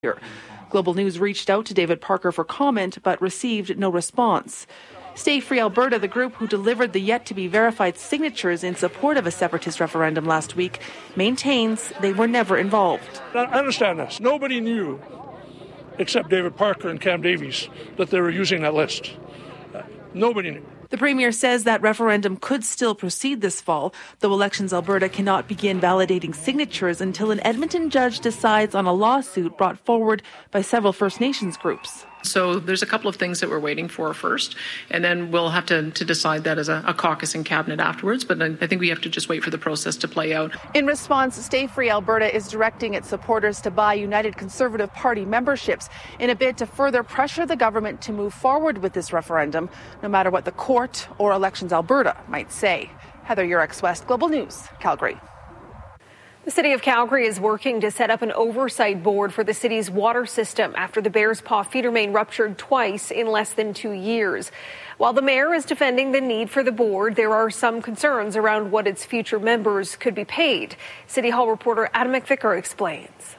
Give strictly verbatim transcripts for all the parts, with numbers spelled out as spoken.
Global News reached out to David Parker for comment but received no response. Stay Free Alberta, the group who delivered the yet-to-be-verified signatures in support of a separatist referendum last week, maintains they were never involved. I understand this. Nobody knew, except David Parker and Cam Davies, that they were using that list. Uh, nobody knew. The Premier says that referendum could still proceed this fall, though Elections Alberta cannot begin validating signatures until an Edmonton judge decides on a lawsuit brought forward by several First Nations groups. So there's a couple of things that we're waiting for first, and then we'll have to, to decide that as a, a caucus and cabinet afterwards. But I think we have to just wait for the process to play out. In response, Stay Free Alberta is directing its supporters to buy United Conservative Party memberships in a bid to further pressure the government to move forward with this referendum, no matter what the court or Elections Alberta might say. Heather Yurex, West Global News, Calgary. The City of Calgary is working to set up an oversight board for the city's water system after the Bears Paw feeder main ruptured twice in less than two years. While the mayor is defending the need for the board, there are some concerns around what its future members could be paid. City Hall reporter Adam McVicker explains.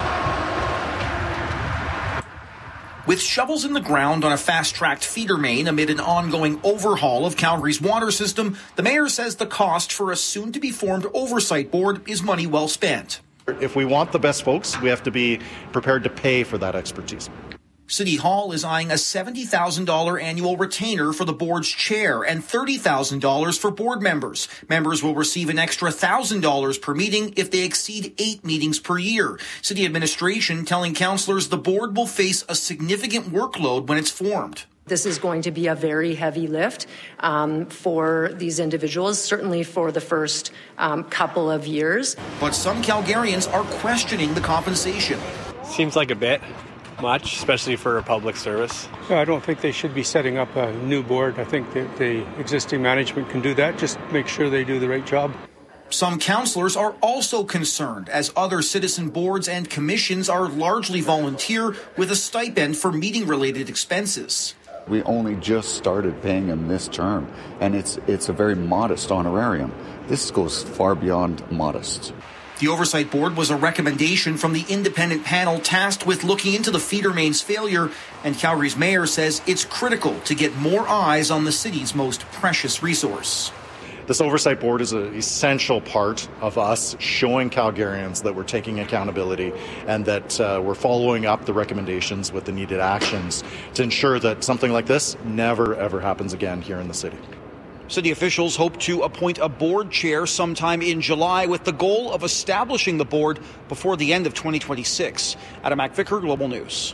With shovels in the ground on a fast-tracked feeder main amid an ongoing overhaul of Calgary's water system, the mayor says the cost for a soon-to-be-formed oversight board is money well spent. If we want the best folks, we have to be prepared to pay for that expertise. City Hall is eyeing a seventy thousand dollars annual retainer for the board's chair and thirty thousand dollars for board members. Members will receive an extra one thousand dollars per meeting if they exceed eight meetings per year. City administration telling councillors the board will face a significant workload when it's formed. This is going to be a very heavy lift um, for these individuals, certainly for the first um, couple of years. But some Calgarians are questioning the compensation. Seems like a bit much, especially for a public service. I don't think they should be setting up a new board. I think that the existing management can do that. Just make sure they do the right job. Some councillors are also concerned, as other citizen boards and commissions are largely volunteer with a stipend for meeting-related expenses. We only just started paying him this term, and it's it's a very modest honorarium. This goes far beyond modest. The Oversight Board was a recommendation from the independent panel tasked with looking into the feeder main's failure, and Calgary's mayor says it's critical to get more eyes on the city's most precious resource. This Oversight Board is an essential part of us showing Calgarians that we're taking accountability and that uh, we're following up the recommendations with the needed actions to ensure that something like this never, ever happens again here in the city. City officials hope to appoint a board chair sometime in July with the goal of establishing the board before the end of twenty twenty-six. Adam McVicker, Global News.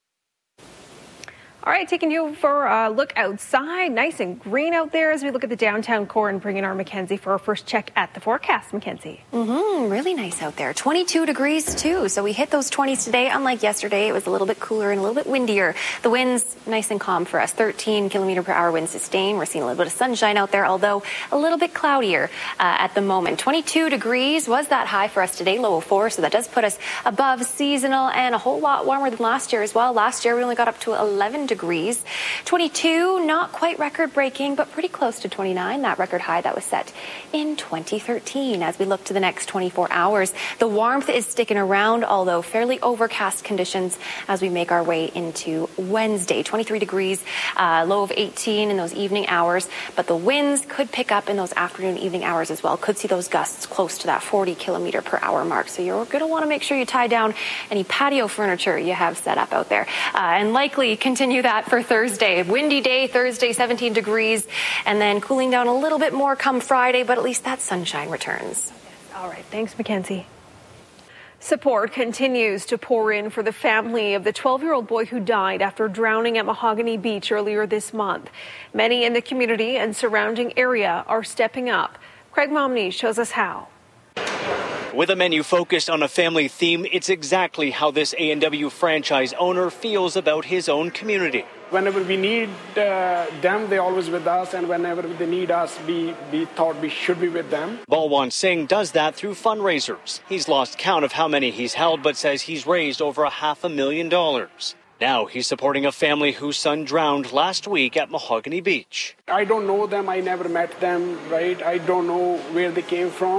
All right, taking you for a look outside. Nice and green out there as we look at the downtown core and bring in our Mackenzie for our first check at the forecast. Mackenzie. Mm-hmm, really nice out there. twenty-two degrees, too. So we hit those twenties today. Unlike yesterday, it was a little bit cooler and a little bit windier. The wind's nice and calm for us. thirteen kilometer per hour wind sustained. We're seeing a little bit of sunshine out there, although a little bit cloudier uh, at the moment. twenty-two degrees was that high for us today, low of four. So that does put us above seasonal and a whole lot warmer than last year as well. Last year, we only got up to eleven degrees. degrees. twenty-two, not quite record-breaking, but pretty close to twenty-nine, that record high that was set in twenty thirteen. As we look to the next twenty-four hours, the warmth is sticking around, although fairly overcast conditions as we make our way into Wednesday. twenty-three degrees, uh, low of eighteen in those evening hours, but the winds could pick up in those afternoon, evening hours as well. Could see those gusts close to that forty kilometer per hour mark. So you're going to want to make sure you tie down any patio furniture you have set up out there, uh, and likely continue that for Thursday. Windy day, Thursday, seventeen degrees, and then cooling down a little bit more come Friday, but at least that sunshine returns. All right. Thanks, Mackenzie. Support continues to pour in for the family of the twelve-year-old boy who died after drowning at Mahogany Beach earlier this month. Many in the community and surrounding area are stepping up. Craig Momney shows us how. With a menu focused on a family theme, it's exactly how this A and W franchise owner feels about his own community. Whenever we need uh, them, they're always with us, and whenever they need us, we, we thought we should be with them. Balwant Singh does that through fundraisers. He's lost count of how many he's held, but says he's raised over a half a million dollars. Now he's supporting a family whose son drowned last week at Mahogany Beach. I don't know them. I never met them, right? I don't know where they came from.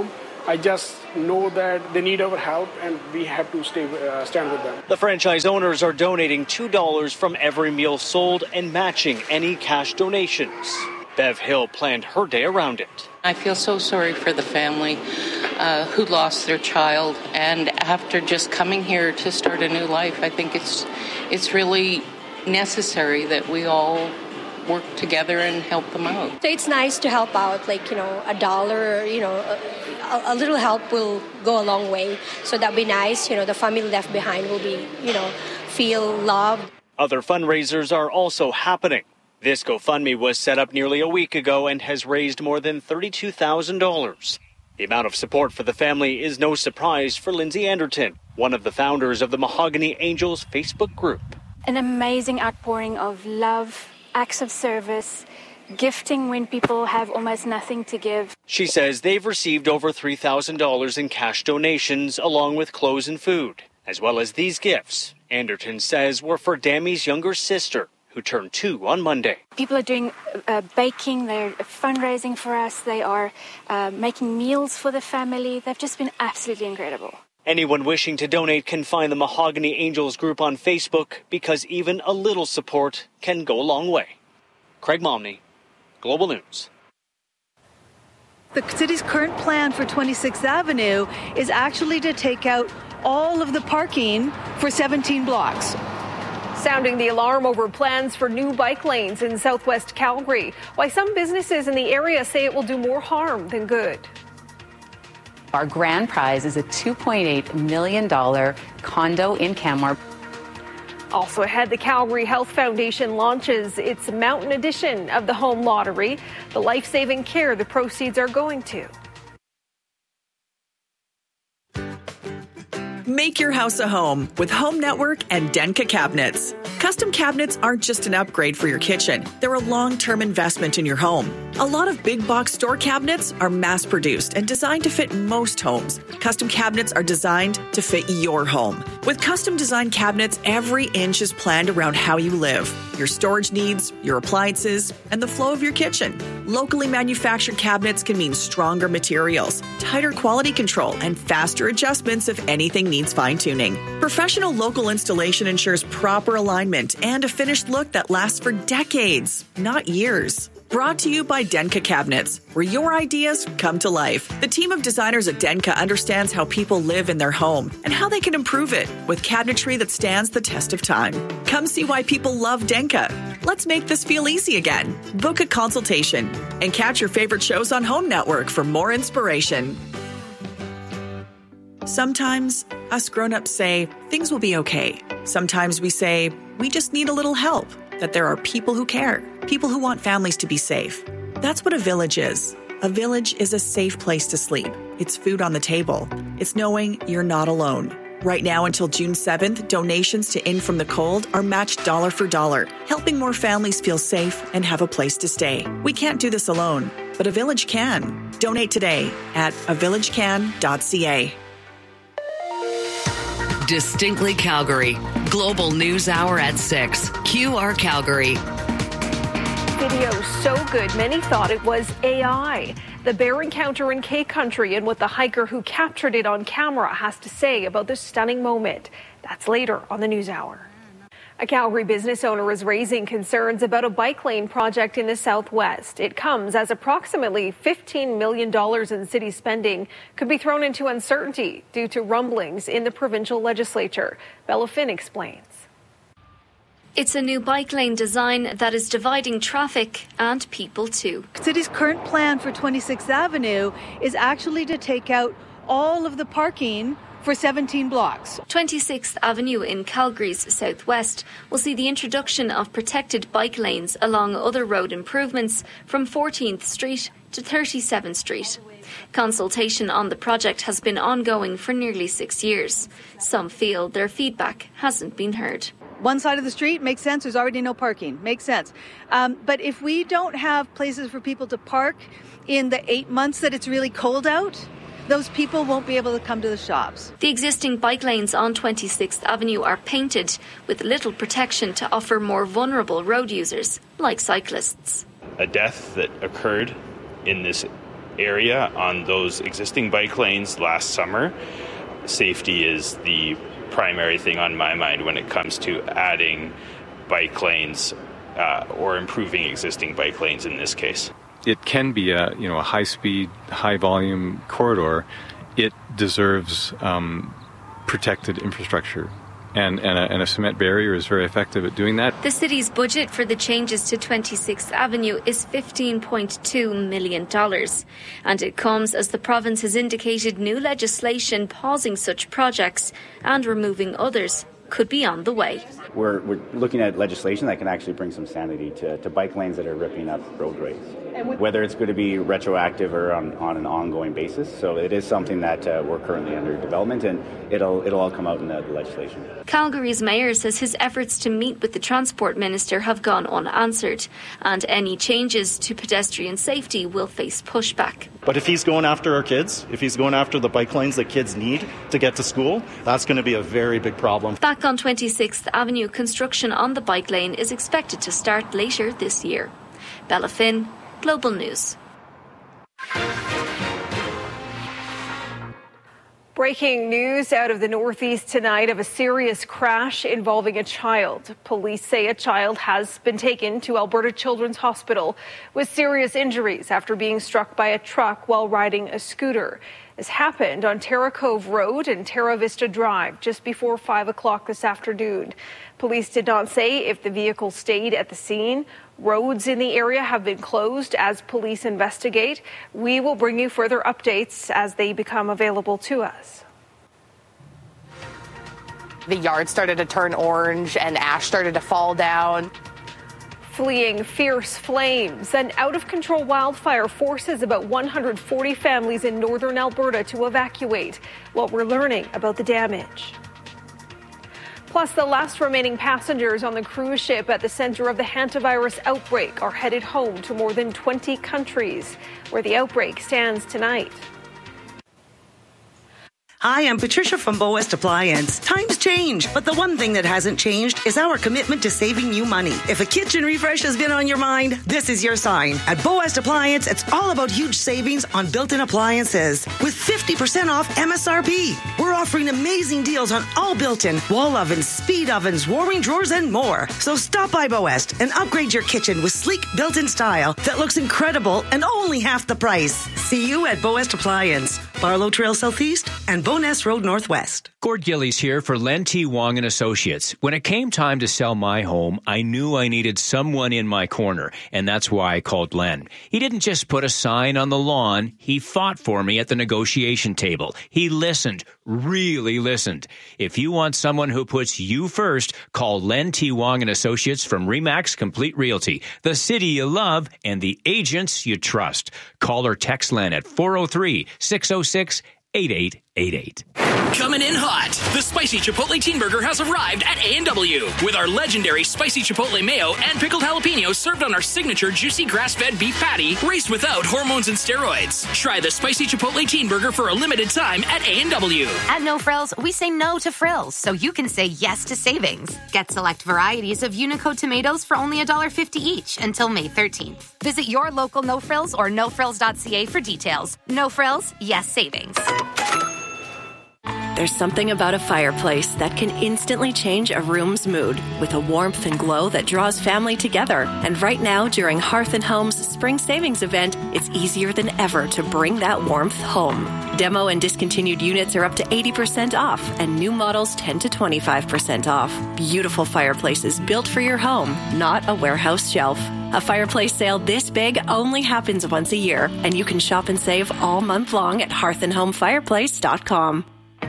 I just know that they need our help and we have to stay uh, stand with them. The franchise owners are donating two dollars from every meal sold and matching any cash donations. Bev Hill planned her day around it. I feel so sorry for the family uh, who lost their child, and after just coming here to start a new life, I think it's it's really necessary that we all work together and help them out. So it's nice to help out, like, you know, a dollar, you know, a, a little help will go a long way. So that'd be nice. You know, the family left behind will be, you know, feel loved. Other fundraisers are also happening. This GoFundMe was set up nearly a week ago and has raised more than thirty-two thousand dollars. The amount of support for the family is no surprise for Lindsay Anderton, one of the founders of the Mahogany Angels Facebook group. An amazing outpouring of love, acts of service, gifting when people have almost nothing to give. She says they've received over three thousand dollars in cash donations along with clothes and food, as well as these gifts. Anderton says were for Dammy's younger sister, who turned two on Monday. People are doing uh, baking, they're fundraising for us, they are uh, making meals for the family. They've just been absolutely incredible. Anyone wishing to donate can find the Mahogany Angels group on Facebook because even a little support can go a long way. Craig Momney, Global News. The city's current plan for twenty-sixth Avenue is actually to take out all of the parking for seventeen blocks. Sounding the alarm over plans for new bike lanes in southwest Calgary. Why some businesses in the area say it will do more harm than good. Our grand prize is a two point eight million dollars condo in Canmore. Also ahead, the Calgary Health Foundation launches its Mountain Edition of the Home Lottery, the life-saving care the proceeds are going to. Make your house a home with Home Network and Denka cabinets. Custom cabinets aren't just an upgrade for your kitchen. They're a long-term investment in your home. A lot of big box store cabinets are mass-produced and designed to fit most homes. Custom cabinets are designed to fit your home. With custom designed cabinets, every inch is planned around how you live, your storage needs, your appliances, and the flow of your kitchen. Locally manufactured cabinets can mean stronger materials, tighter quality control, and faster adjustments if anything needs fine-tuning. Professional local installation ensures proper alignment and a finished look that lasts for decades, not years. Brought to you by Denka Cabinets, where your ideas come to life. The team of designers at Denka understands how people live in their home and how they can improve it with cabinetry that stands the test of time. Come see why people love Denka. Let's make this feel easy again. Book a consultation and catch your favorite shows on Home Network for more inspiration. Sometimes us grown-ups say things will be okay. Sometimes we say we just need a little help, that there are people who care, people who want families to be safe. That's what a village is. A village is a safe place to sleep. It's food on the table. It's knowing you're not alone. Right now until June seventh, donations to In From the Cold are matched dollar for dollar, helping more families feel safe and have a place to stay. We can't do this alone, but a village can. Donate today at a village can dot c a. Distinctly Calgary. Global News Hour at six. Q R Calgary. Video so good, many thought it was A I. The bear encounter in K Country and what the hiker who captured it on camera has to say about this stunning moment. That's later on the News Hour. A Calgary business owner is raising concerns about a bike lane project in the southwest. It comes as approximately fifteen million dollars in city spending could be thrown into uncertainty due to rumblings in the provincial legislature. Bella Finn explains. It's a new bike lane design that is dividing traffic and people too. The city's current plan for twenty-sixth Avenue is actually to take out all of the parking for seventeen blocks. twenty-sixth Avenue in Calgary's southwest will see the introduction of protected bike lanes along other road improvements from fourteenth Street to thirty-seventh Street. Consultation on the project has been ongoing for nearly six years. Some feel their feedback hasn't been heard. One side of the street makes sense. There's already no parking. Makes sense. Um, but if we don't have places for people to park in the eight months that it's really cold out, those people won't be able to come to the shops. The existing bike lanes on twenty-sixth Avenue are painted with little protection to offer more vulnerable road users, like cyclists. A death that occurred in this area on those existing bike lanes last summer. Safety is the primary thing on my mind when it comes to adding bike lanes uh, or improving existing bike lanes in this case. It can be a you know a high-speed, high-volume corridor. It deserves um, protected infrastructure. And, and, a, and a cement barrier is very effective at doing that. The city's budget for the changes to twenty-sixth Avenue is fifteen point two million dollars. And it comes as the province has indicated new legislation pausing such projects and removing others could be on the way. We're, we're looking at legislation that can actually bring some sanity to, to bike lanes that are ripping up roadways, whether it's going to be retroactive or on, on an ongoing basis. So it is something that uh, we're currently under development, and it'll it'll all come out in the legislation. Calgary's mayor says his efforts to meet with the transport minister have gone unanswered, and any changes to pedestrian safety will face pushback. But if he's going after our kids, if he's going after the bike lanes that kids need to get to school, that's going to be a very big problem. Back on twenty-sixth Avenue, construction on the bike lane is expected to start later this year. Bella Finn, Global News. Breaking news out of the Northeast tonight of a serious crash involving a child. Police say a child has been taken to Alberta Children's Hospital with serious injuries after being struck by a truck while riding a scooter. This happened on Terra Cove Road and Terra Vista Drive just before five o'clock this afternoon. Police did not say if the vehicle stayed at the scene. Roads in the area have been closed as police investigate. We will bring you further updates as they become available to us. The yard started to turn orange and ash started to fall down. Fleeing fierce flames. An out-of-control wildfire forces about one hundred forty families in northern Alberta to evacuate. What we're learning about the damage. Plus, the last remaining passengers on the cruise ship at the center of the hantavirus outbreak are headed home to more than twenty countries, where the outbreak stands tonight. Hi, I'm Patricia from Bow West Appliance. Times change, but the one thing that hasn't changed is our commitment to saving you money. If a kitchen refresh has been on your mind, this is your sign. At Bow West Appliance, it's all about huge savings on built-in appliances with fifty percent off M S R P. We're offering amazing deals on all built-in wall ovens, speed ovens, warming drawers, and more. So stop by Bow West and upgrade your kitchen with sleek built-in style that looks incredible and only half the price. See you at Bow West Appliance, Barlow Trail Southeast and Bowness Road Northwest. Gord Gillies here for Len T. Wong and Associates. When it came time to sell my home, I knew I needed someone in my corner, and that's why I called Len. He didn't just put a sign on the lawn. He fought for me at the negotiation table. He listened, really listened. If you want someone who puts you first, call Len T. Wong and Associates from Remax Complete Realty, the city you love and the agents you trust. Call or text Len at four oh three, six oh six, eight eight eight eight. Coming in hot, the Spicy Chipotle Teen Burger has arrived at A and W with our legendary Spicy Chipotle Mayo and pickled jalapenos served on our signature juicy grass-fed beef patty raised without hormones and steroids. Try the Spicy Chipotle Teen Burger for a limited time at A and W. At No Frills, we say no to frills so you can say yes to savings. Get select varieties of Unico tomatoes for only one dollar fifty each until May thirteenth. Visit your local No Frills or no frills dot c a for details. No Frills, yes savings. There's something about a fireplace that can instantly change a room's mood with a warmth and glow that draws family together. And right now, during Hearth and Home's Spring Savings event, it's easier than ever to bring that warmth home. Demo and discontinued units are up to eighty percent off, and new models ten to twenty-five percent off. Beautiful fireplaces built for your home, not a warehouse shelf. A fireplace sale this big only happens once a year, and you can shop and save all month long at hearth and home fireplace dot com.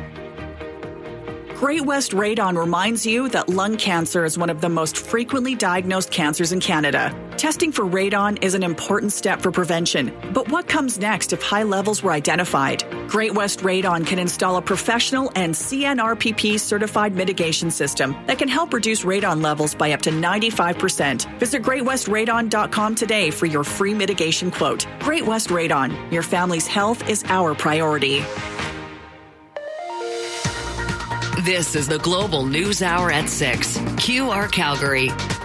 Great West Radon reminds you that lung cancer is one of the most frequently diagnosed cancers in Canada. Testing for radon is an important step for prevention. But what comes next if high levels were identified? Great West Radon can install a professional and C N R P P certified mitigation system that can help reduce radon levels by up to ninety-five percent. Visit great west radon dot com today for your free mitigation quote. Great West Radon, your family's health is our priority. This is the Global News Hour at six. Q R Calgary.